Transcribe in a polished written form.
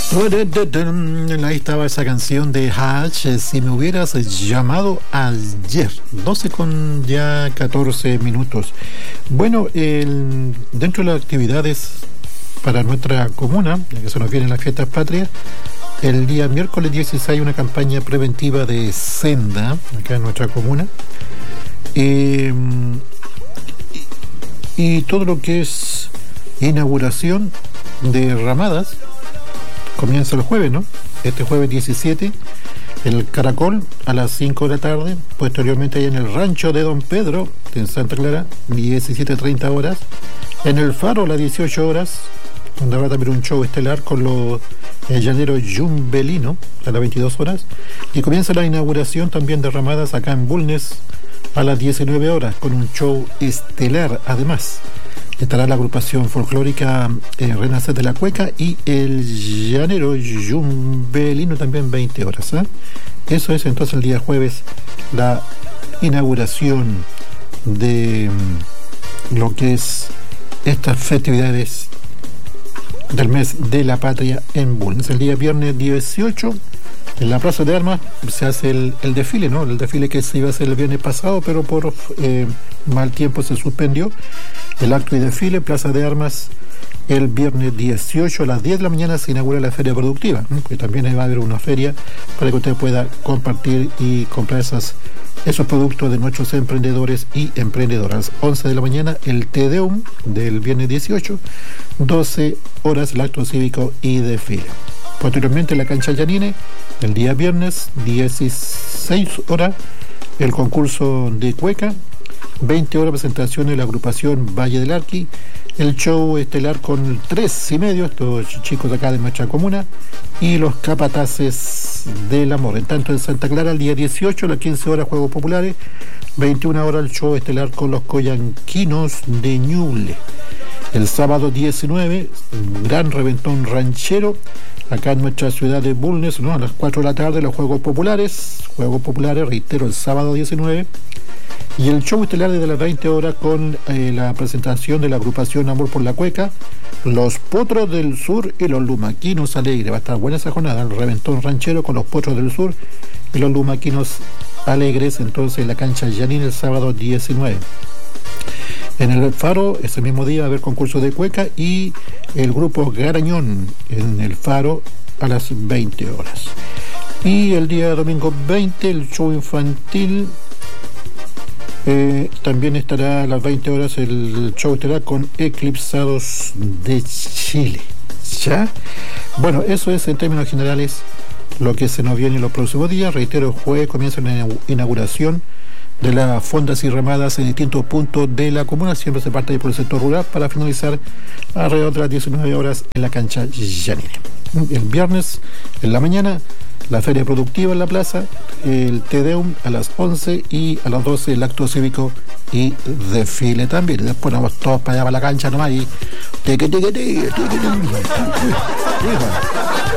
Ahí estaba esa canción de Hatch, Si me hubieras llamado ayer, 12 con ya 14 minutos. Bueno, dentro de las actividades para nuestra comuna, ya que se nos vienen las fiestas patrias, el día miércoles 16 hay una campaña preventiva de senda acá en nuestra comuna. Y todo lo que es inauguración de ramadas comienza el jueves, ¿no? Este jueves 17, el Caracol a las 5 de la tarde, posteriormente ahí en el rancho de Don Pedro, en Santa Clara, 17:30 horas, en el Faro a las 18 horas, donde habrá también un show estelar con los llaneros Yumbelino a las 22 horas, y comienza la inauguración también de ramadas acá en Bulnes a las 19 horas, con un show estelar. Además estará la agrupación folclórica Renacer de la Cueca y el llanero Yumbelino también 20 horas. Eso es entonces el día jueves, la inauguración de lo que es estas festividades del mes de la patria en Bulnes. El día viernes 18 en la Plaza de Armas se hace el desfile, ¿no? El desfile que se iba a hacer el viernes pasado, pero por mal tiempo se suspendió. El acto y desfile, Plaza de Armas, el viernes 18 a las 10 de la mañana se inaugura la feria productiva, que también va a haber una feria para que usted pueda compartir y comprar esos productos de nuestros emprendedores y emprendedoras. 11 de la mañana el Te Deum del viernes 18, 12 horas el acto cívico y desfile. Posteriormente en la cancha Yanine, el día viernes 16 horas, el concurso de cueca, 20 horas presentación de la agrupación Valle del Arqui, el show estelar con 3:30, estos chicos de acá de nuestra comuna, y los capataces del amor. En tanto en Santa Clara, el día 18 a las 15 horas, Juegos Populares, 21 horas el show estelar con los Coyanquinos de Ñuble. El sábado 19, un gran reventón ranchero, acá en nuestra ciudad de Bulnes, ¿no? A las 4 de la tarde, los Juegos Populares, reitero, el sábado 19, y el show estelar desde las 20 horas con la presentación de la agrupación Amor por la Cueca, los Potros del Sur y los Lumaquinos Alegres. Va a estar buena esa jornada, el reventón ranchero con los Potros del Sur y los Lumaquinos Alegres, entonces en la cancha Yanín el sábado 19. En el Faro, ese mismo día, va a haber concurso de cueca y el grupo Garañón en el Faro a las 20 horas. Y el día domingo 20, el show infantil, también estará a las 20 horas el show estelar con Eclipsados de Chile. ¿Ya? Bueno, eso es en términos generales lo que se nos viene en los próximos días. Reitero, el jueves comienza la inauguración de las fondas y ramadas en distintos puntos de la comuna. Siempre se parte por el sector rural para finalizar alrededor de las 19 horas en la cancha Yanine. El viernes en la mañana la feria productiva en la plaza, el Te Deum a las 11 y a las 12 el acto cívico y desfile también. Después vamos todos para allá para la cancha nomás y